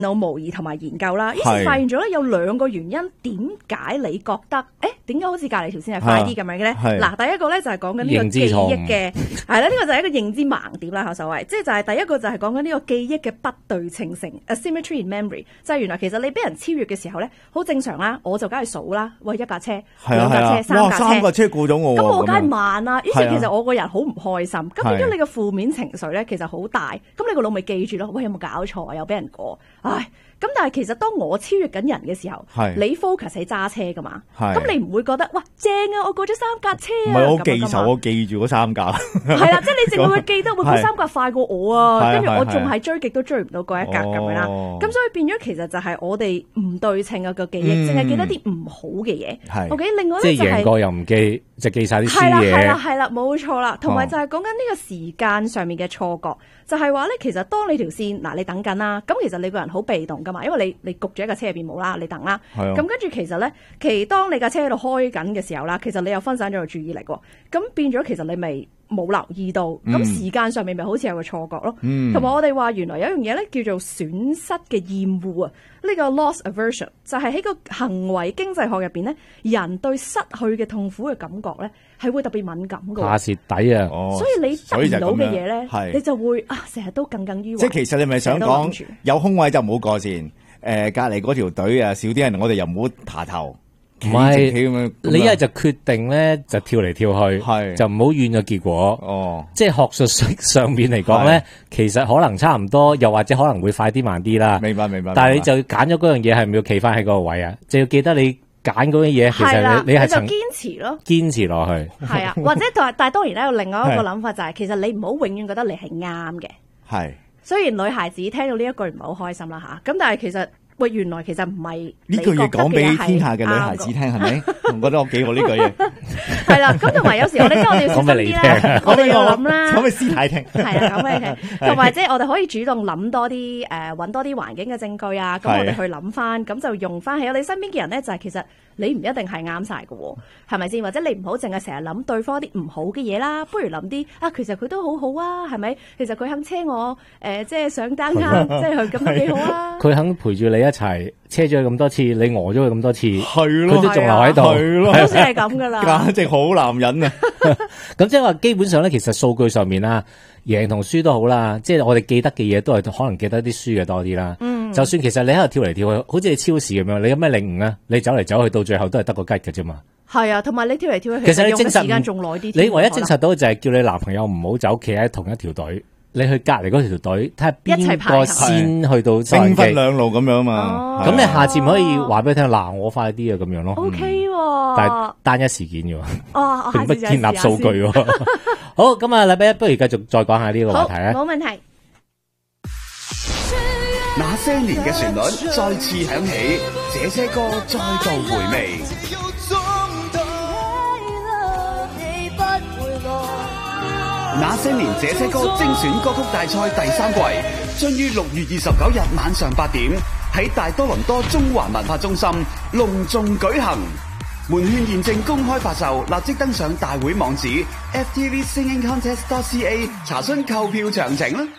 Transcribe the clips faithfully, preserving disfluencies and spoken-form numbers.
腦模擬同埋研究啦，於是發現咗咧有兩個原因，點解你覺得誒點解好似隔離條線係快啲咁樣嘅咧？嗱，第一個咧就係講緊呢個記憶嘅，係啦，呢個就係一個認知盲點啦，所謂，即係就係第一個就係講緊呢個記憶嘅不對稱性 （asymmetry in memory），就係原來其實你俾人超越嘅時候咧，好正常啦，我就梗係數啦，喂一架車、兩架車、三架車， 三架車過咗我， 咁我梗係慢啦，於是其實我個人好唔開心，咁變咗你嘅負面情緒咧其實好大，咁你個腦咪記住咯，喂有冇搞錯啊？又俾人過。唉，咁但係其實當我超越緊人嘅時候，你 focus 喺揸車噶嘛，咁你唔會覺得哇正啊，我過咗三架車啊， 唔係我記仇，我記住嗰三架， 係啦，即係你淨係會記得會嗰三架快過我啊，跟住我仲係追極都追唔到嗰一格咁樣啦，咁所以變咗其實就係我哋唔對稱啊個記憶，淨係記得啲唔好嘅嘢。OK， 另外咧就係即係贏過又唔記，就記晒啲輸嘢。 係啦係啦，冇錯啦，同埋就係講緊呢個時間上面嘅錯覺。就係話咧，其實當你條線嗱，你等緊啦，咁其實你個人好被動噶嘛，因為你你焗住喺架車入邊冇啦，你等啦，咁跟住其實咧，其當你架車喺度開緊嘅時候啦，其實你又分散咗個注意力喎，咁變咗其實你咪冇留意到，咁、嗯、時間上面咪好似有個錯覺咯，同埋、嗯、我哋話原來有一樣嘢咧叫做損失嘅厭惡啊，呢、呢個 loss aversion 就係喺個行為經濟學入邊咧，人對失去嘅痛苦嘅感覺咧係會特別敏感㗎， 怕蝕底啊， 哦、所以你得唔到嘅嘢咧，你就會啊成日都耿耿於懷。 即係其實你咪想講有空位就唔好過線，誒、呃、隔離嗰條隊啊少啲人，我哋又唔好爬頭。 唔係，你一係就決定咧，就跳嚟跳去，就唔好怨個結果。哦，即係學術上面嚟講咧，其實可能差唔多，又或者可能會快啲慢啲啦。 明白明白。 但係你就揀咗嗰樣嘢，係咪要企翻喺嗰個位啊？就要記得你揀嗰樣嘢，其實你你係就堅持咯， 堅持落去。 係啊，或者但係當然咧，有另外一個諗法就係，其實你唔好永遠覺得你係啱嘅。 係。雖然女孩子聽到呢一句唔係好開心啦吓，咁但係其實。喂，原來其實唔係呢句嘢講俾天下嘅女孩子聽，係咪？我覺得我幾好呢句嘢。 係啦，咁同埋有時我哋即係我哋要小心啲啦，我哋要諗啦。 講俾師太聽。 係啦，講俾你聽。同埋即係我哋可以主動諗多啲誒，揾多啲環境嘅證據啊。咁我哋去諗翻，咁就用翻喺我哋身邊嘅人咧，就係其實你唔一定係啱晒嘅，係咪先？或者你唔好淨係成日諗對方啲唔好嘅嘢啦，不如諗啲啊，其實佢都好好啊，係咪？其實佢肯車我誒，即係上單啱，即係佢咁都幾好啊。 佢肯陪住你一齊車咗佢咁多次，你餓咗佢咁多次， 係咯， 佢都仲留喺度， 係咯， 好似係咁噶啦， 簡直好男人啊！ 咁即係話，基本上咧，其實數據上面啦，贏同輸都好啦，即係我哋記得嘅嘢都係可能記得啲輸嘅多啲啦。嗯，就算其實你喺度跳嚟跳去，好似你超市咁樣，你有咩領悟啊？你走嚟走去，到最後都係得個吉嘅啫嘛。 係啊，同埋你跳嚟跳去， 其實你證實時間仲耐啲。 你唯一證實到就係叫你男朋友唔好走，企喺同一條隊。你去隔離嗰條隊，睇下邊個先去到兵分兩路咁樣嘛。 咁你下次唔可以話俾佢聽，嗱我快啲啊咁樣咯。 O K 喎， 但係單一事件嘅喎。 哦， 並不建立數據喎。好，咁啊，禮拜一不如繼續再講下呢個話題啊。 冇問題。 那些年嘅旋律再次響起，這些歌再度回味。那些年這些歌精選歌曲大賽第三季將於六月二十九日晚上八點喺大多倫多中華文化中心隆重舉行，門券現正公開發售，立即登上大會網址 f t v singing contest dot c a 查詢購票詳情啦。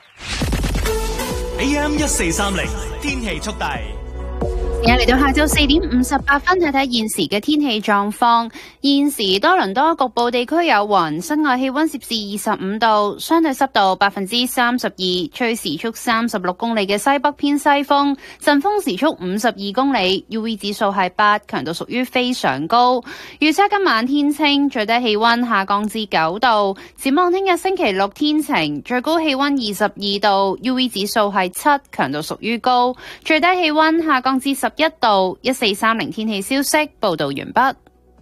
A M 一四三零天氣速遞。 而家嚟到下晝四點五十八分，睇睇現時嘅天氣狀況。現時多倫多局部地區有雲，室外氣溫攝氏二十五度，相對濕度百分之三十二，吹時速三十六公里嘅西北偏西風，陣風時速五十二公里 ，U V 指數係八，強度屬於非常高。預測今晚天清，最低氣溫下降至九度。展望聽日星期六天晴，最高氣溫二十二度 ，U V 指數係七，強度屬於高，最低氣溫下降至十一度。一四三零天氣消息報道完畢。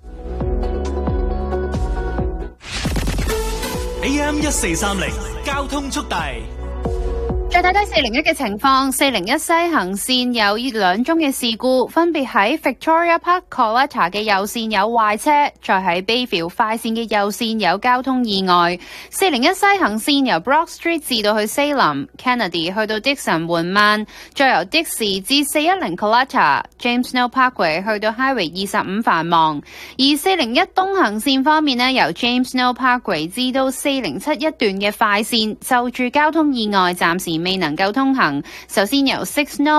A M 一四三零交通速遞。 再睇睇四零一嘅情況，四零一西行線有兩宗嘅事故，分別喺 Victoria Park Coletta 嘅右線有壞車，再喺 Bayview 快線嘅右線有交通意外。四零一西行線由 Brock Street 至到去 Salem、Kennedy 去到 Dixon 緩慢，再由 Dixie 至四一零 Coletta、James Snow Parkway 去到 Highway 二十五繁忙。而四零一東行線方面呢，由 James Snow Parkway 至到四零七一段嘅快線就住交通意外暫時未能夠通行。首先由 Six North